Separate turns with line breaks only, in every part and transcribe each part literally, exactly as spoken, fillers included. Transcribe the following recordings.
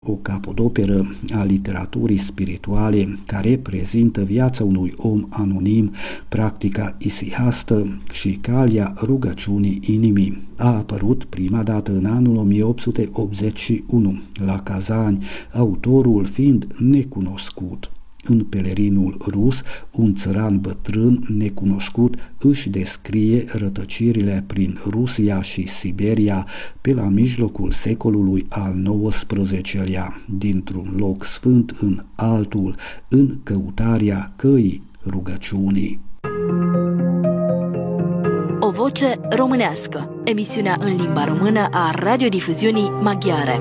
o capodoperă a literaturii spirituale care prezintă viața unui om anonim, practica isihastă și calea rugăciunii inimii. A apărut prima dată în anul o mie opt sute optzeci și unu la Kazani, autorul fiind necunoscut. În Pelerinul rus, un țăran bătrân necunoscut își descrie rătăcirile prin Rusia și Siberia pe la mijlocul secolului al nouăsprezecelea, dintr-un loc sfânt în altul, în căutarea căii rugăciunii.
O voce românească, emisiunea în limba română a radiodifuziunii maghiare.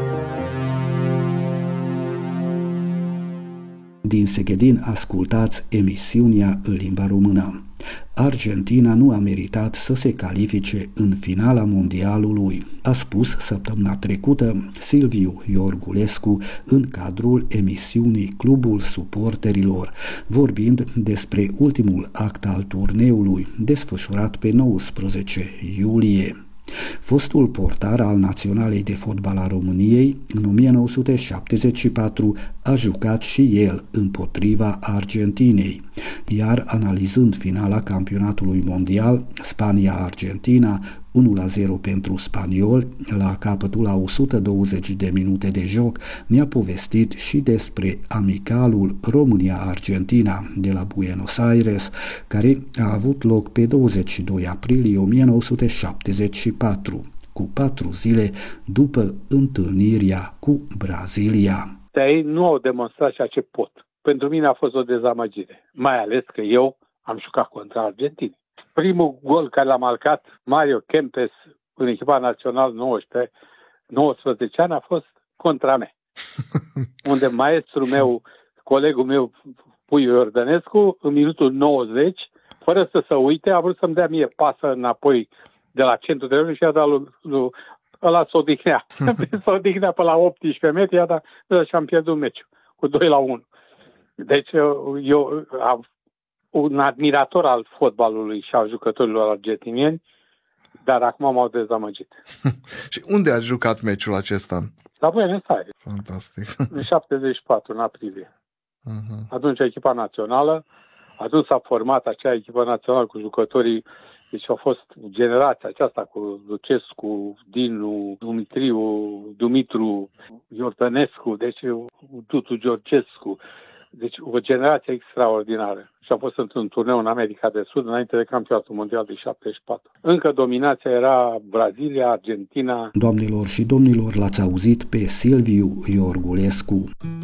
Din Seghedin ascultați emisiunea în limba română. Argentina nu a meritat să se califice în finala mondialului, a spus săptămâna trecută Silviu Iorgulescu în cadrul emisiunii Clubul Suporterilor, vorbind despre ultimul act al turneului desfășurat pe nouăsprezece iulie. Fostul portar al Naționalei de Fotbal a României, în o mie nouă sute șaptezeci și patru, a jucat și el împotriva Argentinei, iar analizând finala campionatului mondial, Spania-Argentina, unu la zero pentru spanioli, la capătul a o sută douăzeci de minute de joc, ne-a povestit și despre amicalul România-Argentina de la Buenos Aires, care a avut loc pe douăzeci și doi aprilie o mie nouă sute șaptezeci și patru, cu patru zile după întâlnirea cu Brazilia.
Ei nu au demonstrat ceea ce pot. Pentru mine a fost o dezamăgire, mai ales că eu am jucat contra Argentinei. Primul gol care l-a marcat Mario Kempes în echipa națională nouăsprezece, nouăsprezece ani a fost contra mea. Unde maestrul meu, colegul meu, Puiu Iordănescu, în minutul nouăzeci, fără să se uite, a vrut să-mi dea mie pasă înapoi de la centru de rând și a dat lui, lui ăla s-o odihnea. S-o odihnea pe la optsprezece metri, i-a dat și am pierdut meciul cu doi la unu. Deci eu am un admirator al fotbalului și al jucătorilor argentinieni, dar acum m-au dezamăgit.
Și unde ați jucat meciul acesta?
La Buenos Aires.
Fantastic.
În șaptezeci și patru, în aprilie.
Uh-huh.
Atunci echipa națională, atunci s-a format acea echipă națională cu jucătorii, deci au fost generația aceasta cu Lucescu, Dinu, Dumitriu, Dumitru, Iordănescu, deci Tutu Georgescu. Deci o generație extraordinară. Și a fost într-un turneu în America de Sud, înainte de campionatul mondial de șaptezeci și patru. Încă dominația era Brazilia, Argentina.
Doamnelor și domnilor, l-ați auzit pe Silviu Iorgulescu.